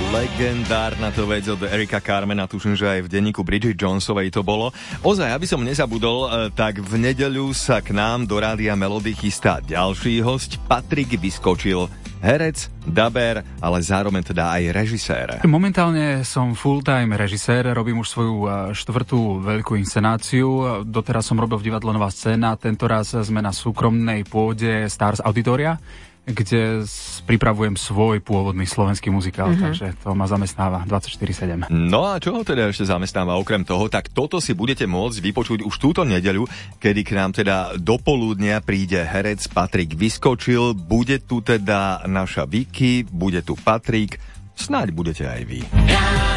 Legendárna to vec od Erika Carmena, tuším, že aj v denníku Bridget Jonesovej to bolo. Ozaj, aby som nezabudol, tak v nedeľu sa k nám do Rádia Melody chystá ďalší hosť. Patrik Vyskočil, herec, daber, ale zároveň teda aj režisér. Momentálne som full-time režisér, robím už svoju 4. veľkú inscenáciu. Doteraz som robil v divadle Nová scéna, tentoraz sme na súkromnej pôde Stars Auditoria, kde pripravujem svoj pôvodný slovenský muzikál, takže to ma zamestnáva 24/7. No a čo ho teda ešte zamestnáva okrem toho, tak toto si budete môcť vypočuť už túto nedeľu, kedy k nám teda do poludnia príde herec Patrik Vyskočil, bude tu teda naša Vicky, bude tu Patrik, snáď budete aj vy.